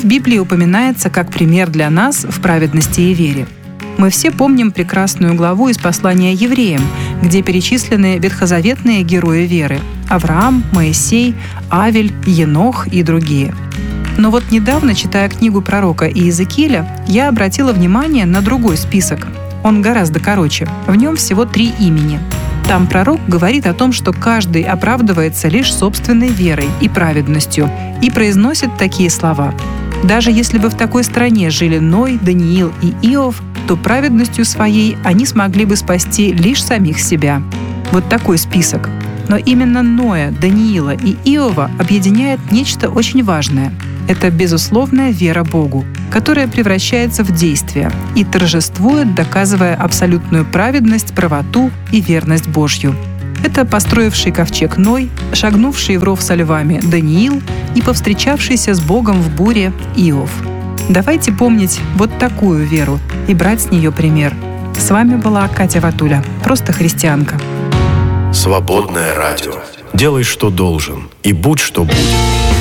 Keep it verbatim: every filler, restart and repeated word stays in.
Библии упоминается как пример для нас в праведности и вере. Мы все помним прекрасную главу из послания евреям, где перечислены ветхозаветные герои веры – Авраам, Моисей, Авель, Енох и другие. Но вот недавно, читая книгу пророка Иезекииля, я обратила внимание на другой список. Он гораздо короче. В нем всего три имени. Там пророк говорит о том, что каждый оправдывается лишь собственной верой и праведностью и произносит такие слова. Даже если бы в такой стране жили Ной, Даниил и Иов, то праведностью своей они смогли бы спасти лишь самих себя. Вот такой список. Но именно Ноя, Даниила и Иова объединяет нечто очень важное. Это безусловная вера Богу, которая превращается в действие и торжествует, доказывая абсолютную праведность, правоту и верность Божью. Это построивший ковчег Ной, шагнувший в ров со львами Даниил и повстречавшийся с Богом в буре Иов. Давайте помнить вот такую веру и брать с нее пример. С вами была Катя Ватуля, просто христианка. Свободное радио. Делай, что должен, и будь, что будет.